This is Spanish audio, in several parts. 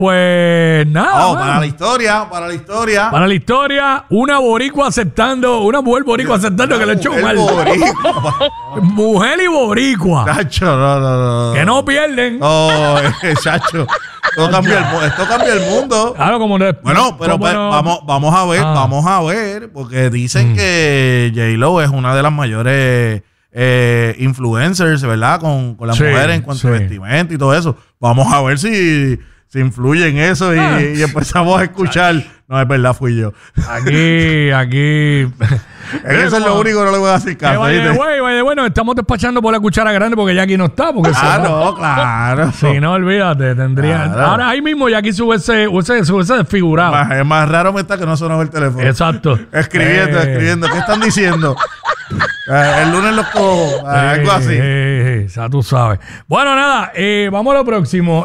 Pues nada. Oh, para la historia. Para la historia, una mujer boricua aceptando que le echó mal. Mujer y boricua. Chacho, no. Que no pierden. Oh, chacho. Esto cambia el mundo. Claro, como bueno, pero vamos a ver, porque dicen que J-Lo es una de las mayores influencers, ¿verdad? Con las mujeres en cuanto a vestimenta y todo eso. Vamos a ver si influye en eso y empezamos a escuchar. No, es verdad, fui yo. Aquí. Eso es lo único que no le voy a decir caso. Bueno, estamos despachando por la cuchara grande porque Jackie no está. Claro. Si no, olvídate, tendría. Claro. Ahora ahí mismo Jackie hubiese desfigurado. Es más raro me está que no sonaba el teléfono. Exacto. Escribiendo. ¿Qué están diciendo? El lunes los cojo. Algo así. Ya tú sabes. Bueno, nada, vamos a lo próximo.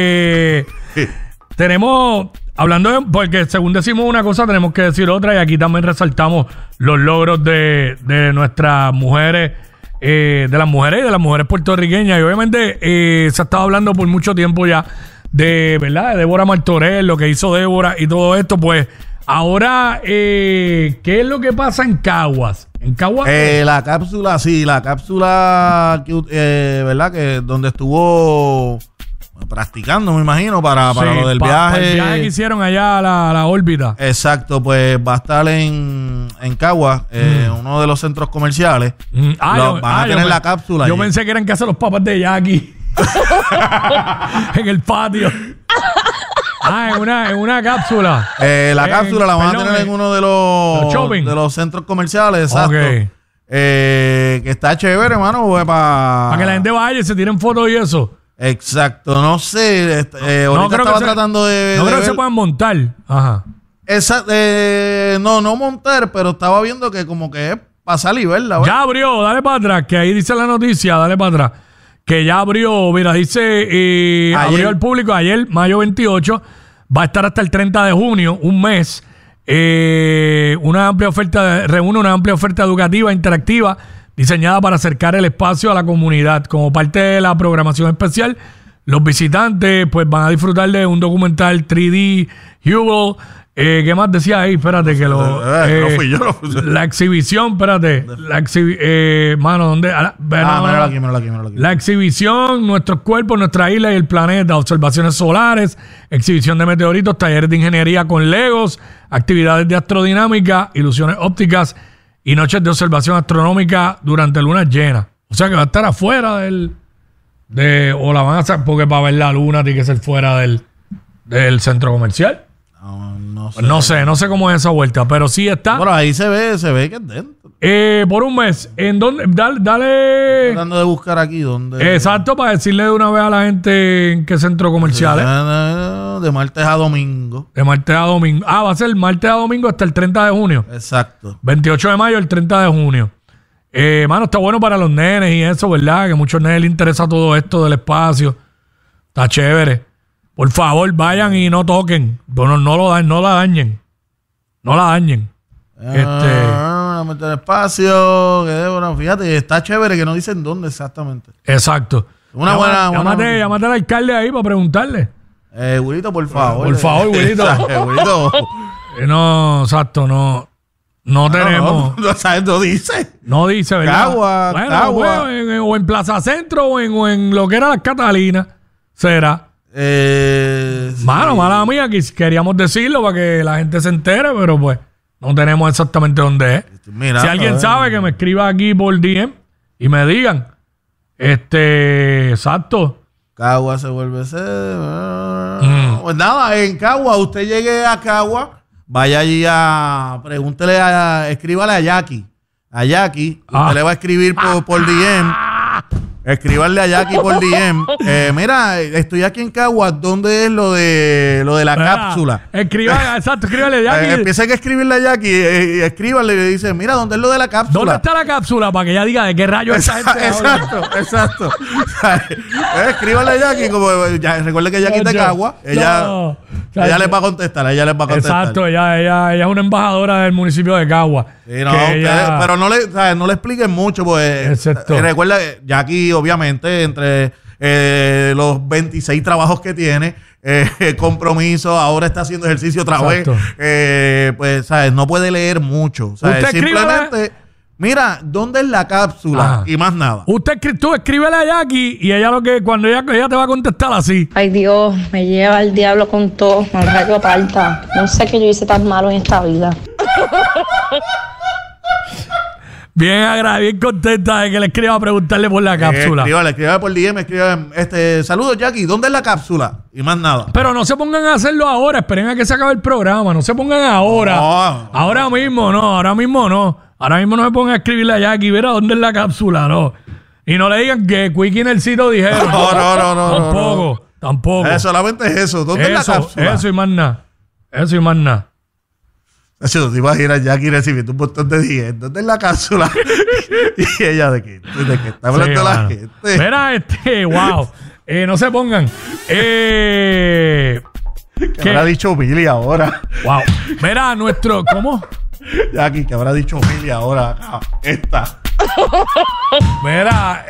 Tenemos, porque según decimos una cosa, tenemos que decir otra, y aquí también resaltamos los logros de nuestras mujeres, de las mujeres puertorriqueñas. Y obviamente se ha estado hablando por mucho tiempo ya ¿verdad? De Débora Martorell, lo que hizo Débora y todo esto. Pues ahora, ¿qué es lo que pasa en Caguas? ¿En Caguas? La cápsula que, ¿verdad? Que donde estuvo practicando, me imagino, para lo del viaje. El viaje que hicieron allá a la órbita. Exacto, pues va a estar en Caguas, uno de los centros comerciales. Van a tener la cápsula. Yo pensé que eran casa de los papás de Jackie. En el patio. En una cápsula. La cápsula la van a tener en uno de los centros comerciales, exacto. Okay. Que está chévere, hermano. Para que la gente vaya y se tiren fotos y eso. Exacto, no sé. Ahorita estaba tratando de. No creo que se puedan montar. Ajá. No montar, pero estaba viendo que como que es para salir, ¿verdad? Ya abrió, dale para atrás, que ahí dice la noticia, dale para atrás. Que ya abrió, mira, dice, abrió al público ayer, mayo 28, va a estar hasta el 30 de junio, un mes. Reúne una amplia oferta educativa interactiva diseñada para acercar el espacio a la comunidad. Como parte de la programación especial, los visitantes pues van a disfrutar de un documental 3D Hugo. ¿Qué más decía ahí? Espérate, que no fui yo. La exhibición, espérate. Mano, ¿dónde? Míralo aquí. La exhibición, nuestros cuerpos, nuestra isla y el planeta, observaciones solares, exhibición de meteoritos, talleres de ingeniería con Legos, actividades de astrodinámica, ilusiones ópticas y noches de observación astronómica durante lunas llenas. O sea que va a estar afuera o la van a hacer, porque para ver la luna tiene que ser fuera del centro comercial. No sé cómo es esa vuelta, pero sí está. Bueno, ahí se ve que es dentro. Por un mes. ¿En dónde? Dale. Tratando de buscar aquí dónde. Exacto, para decirle de una vez a la gente en qué centro comercial es. De martes a domingo. De martes a domingo. Va a ser martes a domingo hasta el 30 de junio. Exacto. 28 de mayo, el 30 de junio. Mano, está bueno para los nenes y eso, ¿verdad? Que a muchos nenes les interesa todo esto del espacio. Está chévere. Por favor, vayan y no toquen. Bueno, no la dañen. No la dañen. Meter espacio. Fíjate, está chévere que no dicen dónde exactamente. Exacto. Llámate al alcalde ahí para preguntarle. Wilito, por favor. Por favor, Wilito. Wilito. No, exacto, no tenemos. No dice. No dice, ¿verdad? Cagua. O en Plaza Centro o en lo que era las Catalinas. Será. Mano, mala mía, queríamos decirlo para que la gente se entere, pero pues no tenemos exactamente dónde es. Si alguien sabe, que me escriba aquí por DM y me digan. Exacto. Cagua se vuelve Pues nada, en Cagua, usted llegue a Cagua, vaya allí pregúntele escríbale a Jackie. Usted le va a escribir por DM. Escribanle a Jackie por DM. Mira, estoy aquí en Caguas. ¿Dónde es lo de la cápsula? Escríbale a Jackie. Empiecen a escribirle a Jackie y escríbanle y le dicen, mira, ¿dónde es lo de la cápsula? ¿Dónde está la cápsula? Para que ella diga de qué rayos esa gente Exacto. Escríbanle a Jackie. Recuerde que Jackie es de Caguas. Ella les va a contestar. Exacto, ella es una embajadora del municipio de Caguas. Sí, pero no le expliquen mucho, pues. Recuerda que Jackie, obviamente, entre los 26 trabajos que tiene, compromisos, ahora está haciendo ejercicio otra Exacto. vez. Pues, ¿sabes? No puede leer mucho. ¿Sabes? Usted Simplemente, mira, ¿dónde es la cápsula? Ajá. Y más nada. Tú escríbele a Jackie y ella cuando ella te va a contestar así. Ay Dios, me lleva el diablo con todo, me rayo parta. No sé qué yo hice tan malo en esta vida. Bien contenta de que le escriba a preguntarle por la cápsula. Escríbale por DM, saludos Jackie, ¿dónde es la cápsula? Y más nada. Pero no se pongan a hacerlo ahora, esperen a que se acabe el programa, no se pongan ahora. No. Ahora mismo no. Ahora mismo no se pongan a escribirle a Jackie, mira dónde es la cápsula, no. Y no le digan que Quickie y Nelsito dijeron. No. Tampoco. Solamente es eso. ¿Dónde es la cápsula? Eso y más nada. Eso, te imaginas Jackie recibiendo un montón de DM. ¿Dónde es la cápsula? Y ella, ¿de qué está hablando la gente? Mira, wow. No se pongan. ¿Qué habrá dicho Billy ahora? Wow. Mira, ¿cómo? Jackie, ¿qué habrá dicho Billy ahora? Esta. Mira,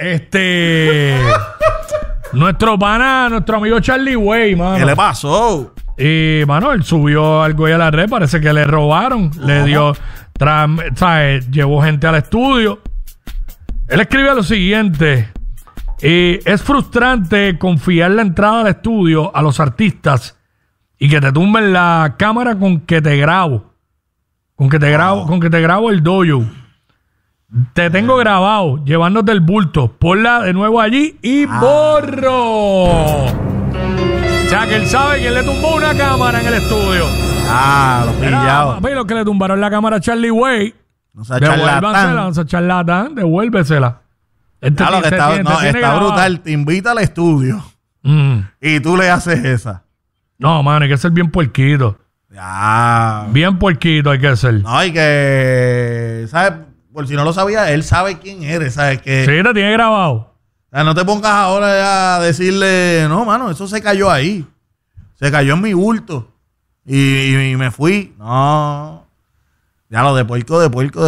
nuestro amigo Charlie Way, mano. ¿Qué le pasó? Y, mano, él subió algo ahí a la red, parece que le robaron, le dio, llevó gente al estudio. Él escribe lo siguiente: es frustrante confiar la entrada al estudio a los artistas y que te tumben la cámara con que te grabo. Con que te grabo el dojo. Te tengo grabado, llevándote el bulto. Ponla de nuevo allí y borro. O sea, que él sabe que le tumbó una cámara en el estudio. Lo pillado. Los que le tumbaron la cámara a Charlie Way. No sea charlatán. Devuélvesela. Claro que está brutal. Te invita al estudio. Y tú le haces esa. No, mano, hay que ser bien puerquito. Bien puerquito hay que ser. No, y que, ¿sabes? Por si no lo sabía, él sabe quién eres, ¿sabes? Que, sí, te tiene grabado. O sea, no te pongas ahora ya a decirle, no, mano, eso se cayó ahí. Se cayó en mi bulto. Y me fui. No. Ya lo de puerco.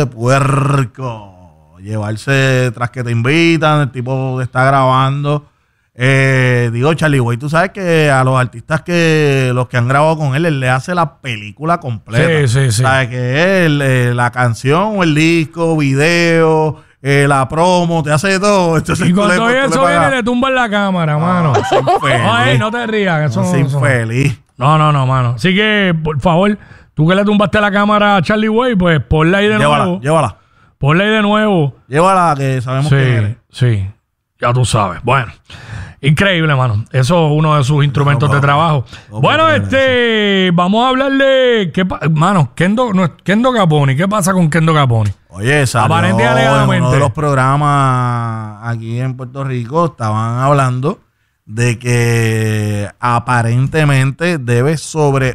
Llevarse tras que te invitan, el tipo te está grabando. Digo, Charlie Way, tú sabes que a los artistas los que han grabado con él le hace la película completa. Sí. ¿Sabes? Que es la canción o el disco, video, la promo, te hace de todo. Entonces, y cuando eso viene, le tumban la cámara, mano. Ay, no te rías. Eso infeliz. No, mano. Así que, por favor, tú que le tumbaste la cámara a Charlie Way, pues ponla ahí de nuevo. Llévala. Ponla ahí de nuevo. Llévala, que sabemos quién eres. Sí, ya tú sabes. Bueno, increíble, mano. Eso es uno de sus instrumentos de trabajo. Bueno, vamos a hablarle. Mano, Kendo Caponi. ¿Qué pasa con Kendo Caponi? Oye, aparentemente alegadamente. En uno de los programas aquí en Puerto Rico estaban hablando de que aparentemente debe sobre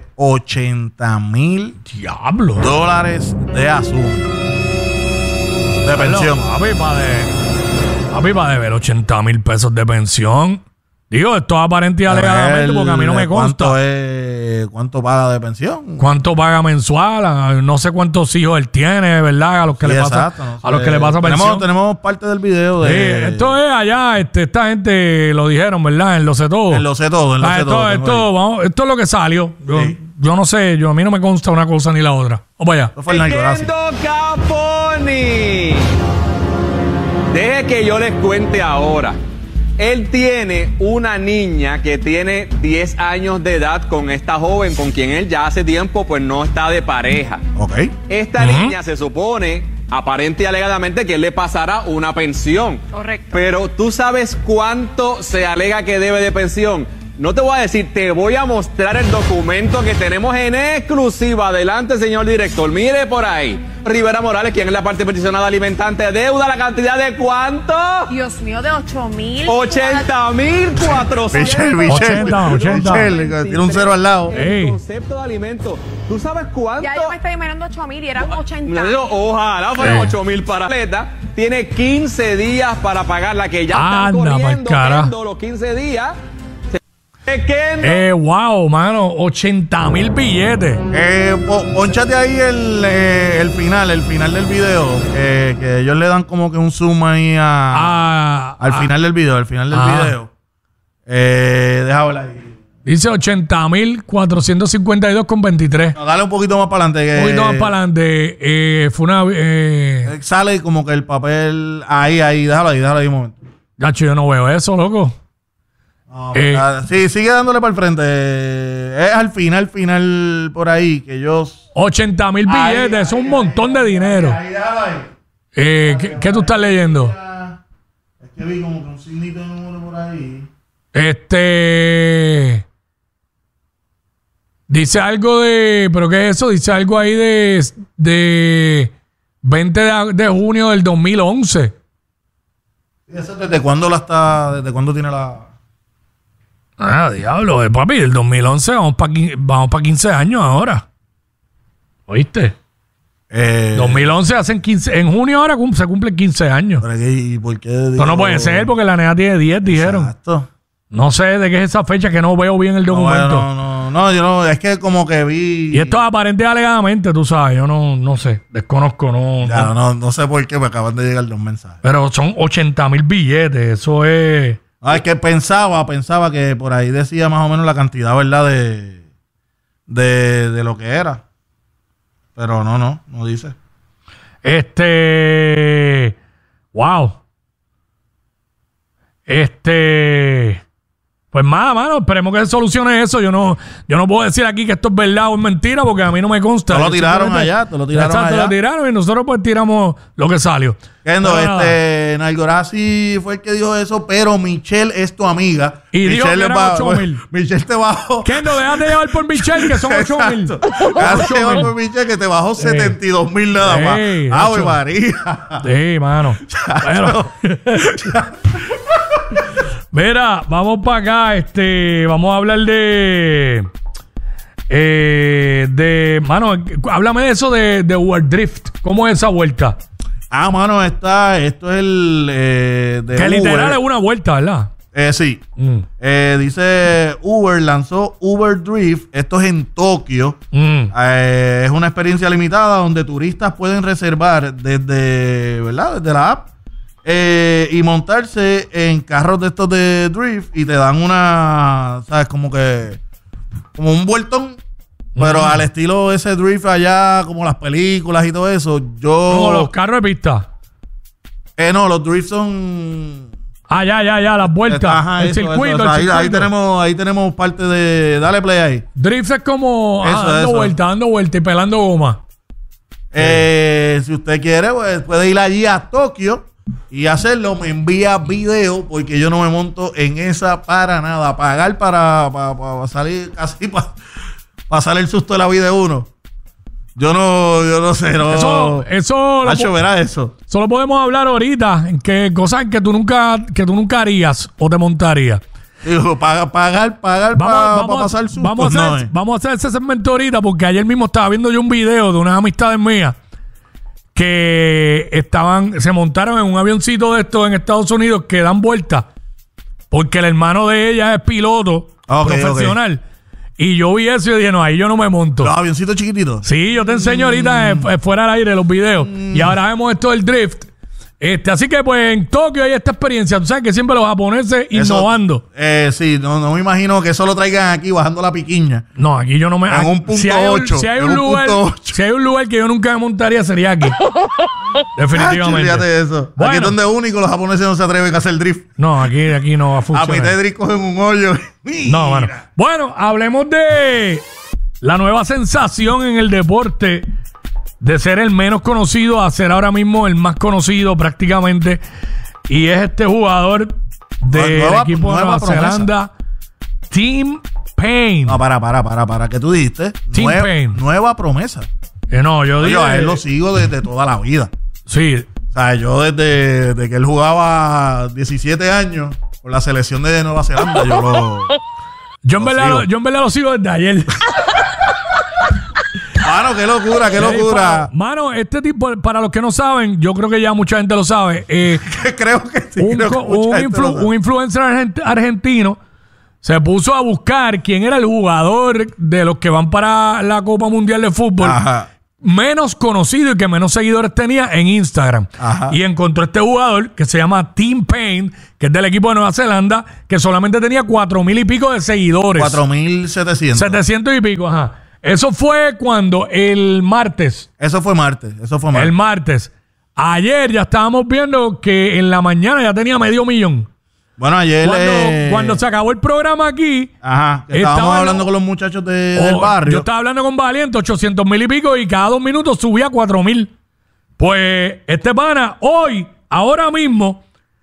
$80,000 de asunto de pensión. Papi, para deber 80,000 pesos de pensión. Digo, esto es aparente y alegadamente porque a mí no me consta. ¿Cuánto paga de pensión? ¿Cuánto paga mensual? No sé cuántos hijos él tiene, ¿verdad? A los que le pasa, a los que le pasa pensión. Tenemos parte del video de... Sí, esto es allá, esta gente lo dijeron, ¿verdad? En Lo Sé Todo. En Lo Sé Todo, esto es lo que salió. Yo no sé, a mí no me consta una cosa ni la otra. Vamos allá. Kendo Caponi. Deje que yo les cuente ahora. Él tiene una niña que tiene 10 años de edad con esta joven con quien él ya hace tiempo pues no está de pareja. Ok. Esta niña se supone, aparente y alegadamente, que él le pasará una pensión. Correcto. Pero ¿tú sabes cuánto se alega que debe de pensión? No te voy a decir, te voy a mostrar el documento que tenemos en exclusiva. Adelante, señor director. Mire por ahí. Rivera Morales, quien es la parte peticionada alimentante, deuda la cantidad de ¿cuánto? Dios mío, de 8,000. 80,400. 80. Tiene un cero al lado. El concepto de alimento. ¿Tú sabes cuánto? Ya yo me estoy imaginando 8,000 y eran 80. Ojalá fueran 8,000 para atleta. Tiene 15 días para pagarla, que ya están corriendo los 15 días. Wow, mano, 80,000 billetes. Ponchate ahí el final del video. Que ellos le dan como que un zoom ahí al final del video. Déjalo ahí. Dice 80.452,23. No, dale un poquito más para adelante. Un poquito más para adelante. Fue una... Sale como que el papel... Ahí, déjalo ahí un momento. Gacho, yo no veo eso, loco. No, sí, sigue dándole para el frente. Es al final por ahí que ellos... 80,000 billetes, es un montón de dinero. Ahí, déjalo ahí. ¿Qué tú estás leyendo? Es que vi como que un signito de número por ahí. Dice algo de... ¿Pero qué es eso? Dice algo ahí de 20 de junio del 2011. ¿Y eso desde cuándo desde cuándo tiene la...? Ah, diablo, papi, del 2011 vamos para 15 años ahora. ¿Oíste? 2011 hacen 15... En junio ahora se cumplen 15 años. ¿Y por qué? Esto no puede ser porque la nena tiene 10, dijeron. Exacto. No sé de qué es esa fecha que no veo bien el documento. No, yo no, es que como que vi... Y esto es aparente alegadamente, tú sabes, yo no sé, desconozco, no sé por qué me acaban de llegar 2 mensajes. Pero son 80,000 billetes, eso es... Es que pensaba que por ahí decía más o menos la cantidad, ¿verdad? De lo que era. Pero no dice. Wow. Pues nada, mano, esperemos que se solucione eso. Yo no puedo decir aquí que esto es verdad o es mentira porque a mí no me consta. Te lo tiraron allá. Te lo tiraron y nosotros pues tiramos lo que salió. Kendo, Nalgorazi fue el que dijo eso, pero Michelle es tu amiga. Y dijo que eran 8,000. Michelle te bajó. Kendo, déjate llevar por Michelle, que son 8,000. Déjate llevar por Michelle, que te bajó 72,000 nada más. ¡Ave María! Sí, mano. Bueno. Mira, vamos para acá. Vamos a hablar mano, háblame de eso de Overdrift. ¿Cómo es esa vuelta? Mano, esto es el de que literal Uber. es una vuelta, ¿verdad? Sí. Dice Uber lanzó Uber Drift. Esto es en Tokio. Es una experiencia limitada donde turistas pueden reservar desde la app y montarse en carros de estos de drift y te dan una, ¿sabes? Como un vueltón. Pero al estilo ese drift allá, como las películas y todo eso, No, los carros de pista. No, los drifts son... Ya, las vueltas. El circuito. Ahí tenemos parte de... Dale play ahí. Drift es como dando vuelta y pelando goma. Si usted quiere, pues puede ir allí a Tokio y hacerlo. Me envía video porque yo no me monto en esa para nada. Pagar para salir casi para pasar el susto de la vida de uno. Yo no sé, no. Eso Nacho, verá eso. Solo podemos hablar ahorita en que cosas que tú nunca harías o te montarías. Digo, pagar para pasar el susto. Vamos a hacer ese segmento ahorita porque ayer mismo estaba viendo yo un video de unas amistades mías que se montaron en un avioncito de estos en Estados Unidos que dan vueltas porque el hermano de ella es piloto profesional. Y yo vi eso y dije, no, ahí yo no me monto. ¿Los avioncitos chiquititos? Sí, yo te enseño ahorita fuera al aire los videos. Y ahora vemos esto del drift. Así que pues en Tokio hay esta experiencia. Tú sabes que siempre los japoneses innovando. Sí, no me imagino que eso lo traigan aquí bajando la piquiña. No, aquí yo no me... En un punto 8. Si hay un lugar que yo nunca me montaría sería aquí. Definitivamente. Fíjate eso. Bueno, aquí es donde único los japoneses no se atreven a hacer drift. No, aquí no va a funcionar. A mitad de drift cogen un hoyo. No, mano. Bueno, hablemos de la nueva sensación en el deporte. De ser el menos conocido a ser ahora mismo el más conocido prácticamente. Y es este jugador del equipo de Nueva Zelanda, Tim Payne. No, para. ¿Qué tú dijiste? Tim Payne. Nueva promesa. No, yo digo... a él lo sigo desde toda la vida. Sí. O sea, yo desde que él jugaba 17 años con la selección de Nueva Zelanda, Yo en verdad lo sigo desde ayer. Mano, qué locura. Mano, este tipo, para los que no saben, yo creo que ya mucha gente lo sabe. Creo que sí. Un influencer argentino se puso a buscar quién era el jugador de los que van para la Copa Mundial de Fútbol menos conocido y que menos seguidores tenía en Instagram. Ajá. Y encontró este jugador que se llama Tim Payne, que es del equipo de Nueva Zelanda, que solamente tenía 4,000 y pico de seguidores. 4,700. 700 y pico, ajá. Eso fue cuando el martes. Eso fue martes. El martes. Ayer ya estábamos viendo que en la mañana ya tenía 500,000. Bueno, ayer... Cuando se acabó el programa aquí... Ajá, que estábamos hablando con los muchachos del barrio. Yo estaba hablando con Valiente, 800,000 y pico, y cada 2 minutos subía 4,000. Pues este pana hoy, ahora mismo,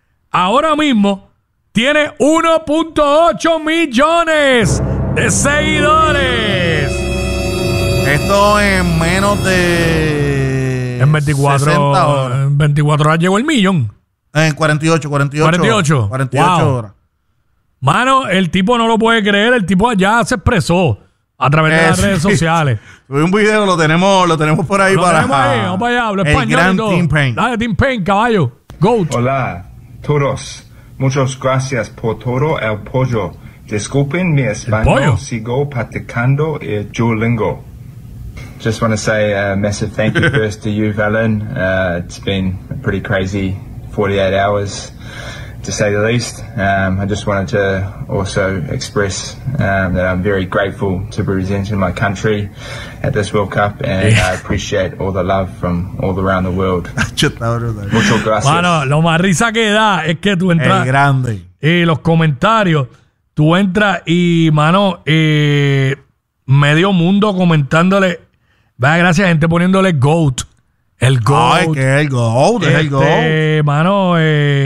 tiene 1.8 millones de seguidores. Esto en menos de... En 24 horas. En 24 horas llegó el millón. En 48 Wow. horas. Mano, el tipo no lo puede creer. El tipo ya se expresó a través de las redes sociales. Subí un video, lo tenemos por ahí Vamos para allá, hablo español. El gran y todo. Tim Payne. Dale, Tim Payne, caballo. Goat. Hola, todos. Muchas gracias por todo el apoyo. Disculpen mi español, sigo practicando el Duolingo. Just want to say a massive thank you first to you, Valen. It's been a pretty crazy 48 hours, to say the least. I just wanted to also express that I'm very grateful to be representing my country at this World Cup, and I appreciate all the love from all around the world. Muchas gracias. Mano, lo más risa que da es que tú entras... El grande. Y los comentarios, tú entras y, mano, medio mundo comentándole... Vaya, gracias, gente poniéndole GOAT. El GOAT. Ay, que es el GOAT, es el GOAT. Mano,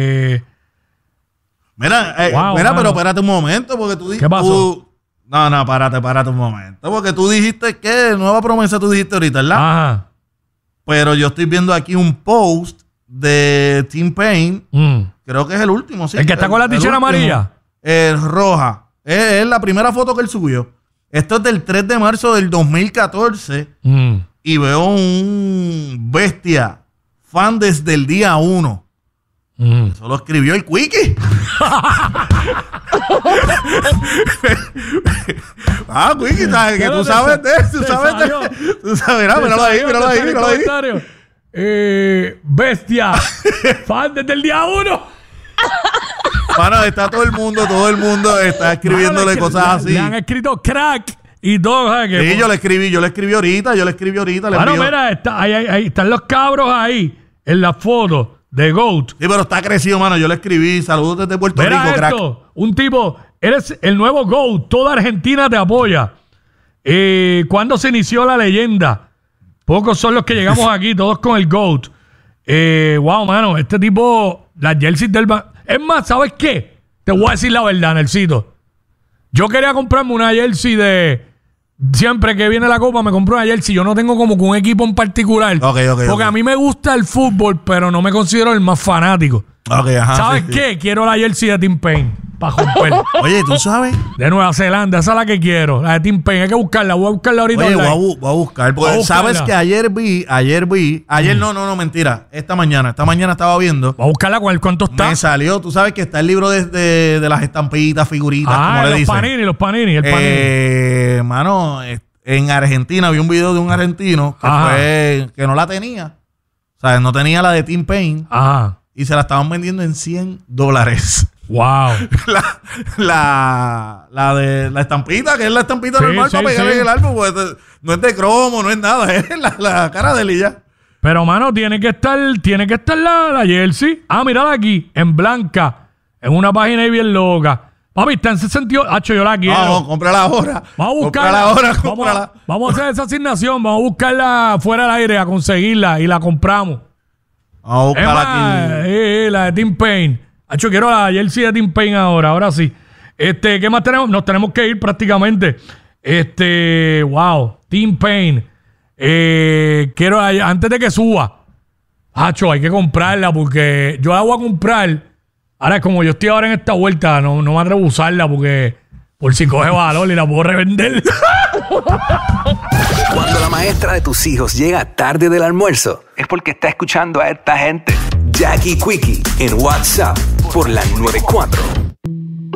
Mira, wow, mira, mano. pero espérate un momento, porque tú dijiste... ¿Qué pasó? No, párate un momento. Porque tú dijiste que nueva promesa tú dijiste ahorita, ¿verdad? Ajá. Pero yo estoy viendo aquí un post de Tim Payne. Creo que es el último, sí. ¿El que está con la tichera amarilla? Roja. Es la primera foto que él subió. Esto es del 3 de marzo del 2014. Y veo un bestia fan desde el día 1. Eso lo escribió el Quickie. Quickie, ¿sabes? Que tú sabes de eso. Tú sabes, míralo ahí. Bestia. Fan desde el día 1. Bueno, está todo el mundo está escribiéndole cosas así. Le han escrito crack y todo. ¿Sabes qué? Sí, yo le escribí ahorita. Bueno, mira, ahí están los cabros ahí en la foto de GOAT. Sí, pero está crecido, mano. Yo le escribí, saludos desde Puerto Rico, crack. Un tipo, eres el nuevo GOAT. Toda Argentina te apoya. ¿Cuándo se inició la leyenda? Pocos son los que llegamos aquí, todos con el GOAT. Wow, mano, este tipo, las jerseys del... Es más, ¿sabes qué? Te voy a decir la verdad, Nelsito. Yo quería comprarme una jersey de... Siempre que viene la copa me compro una jersey. Yo no tengo como que un equipo en particular. Porque a mí me gusta el fútbol, pero no me considero el más fanático. ¿Sabes qué? Quiero la jersey de Tim Payne para romper. Oye, ¿tú sabes? De Nueva Zelanda, esa es la que quiero. La de Tim Payne, hay que buscarla. Voy a buscarla ahorita. Oye, voy a buscar. Porque sabes que ayer vi. No, mentira. Esta mañana estaba viendo. Voy a buscarla, ¿cuánto está? Me salió, tú sabes que está el libro de las estampitas, figuritas, como le dicen. Los panini, el panini. Mano, en Argentina vi un video de un argentino que no la tenía. O sea, no tenía la de Tim Payne. Ajá. Y se la estaban vendiendo en $100. Wow. La estampita, que es la estampita normal para pegarle en el álbum, pues, no es de cromo, no es nada, es la cara de él ya. Pero, mano, tiene que estar la jersey. Mírala aquí, en blanca, en una página ahí bien loca. Papi, está en 68. Hacho, yo la quiero. Vamos, cómprala ahora. Vamos a buscarla. Vamos a hacer esa asignación. Vamos a buscarla fuera del aire, a conseguirla y la compramos. Vamos a buscarla aquí. La de Tim Payne. Hacho, quiero la jersey de Tim Payne ahora sí. ¿Qué más tenemos? Nos tenemos que ir prácticamente. Wow, Tim Payne. Quiero, antes de que suba, Hacho, hay que comprarla porque yo la voy a comprar. Ahora, como yo estoy ahora en esta vuelta, no me atrevo a usarla porque por si coge valor y la puedo revender. Cuando la maestra de tus hijos llega tarde del almuerzo, es porque está escuchando a esta gente. Jackie Quickie en WhatsApp por la 94.